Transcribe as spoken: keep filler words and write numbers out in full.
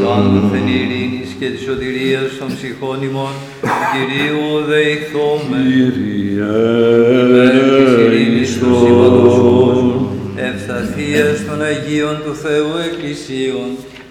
άνθεν ειρήνης και της σωτηρίας των ψυχών ημών, Κυρίου δεηθώμε. Κύριε Της ειρήνης του σύμπαντος ελεησόν. κόσμου, ευσταθίας των Αγίων του Θεού Εκκλησίων,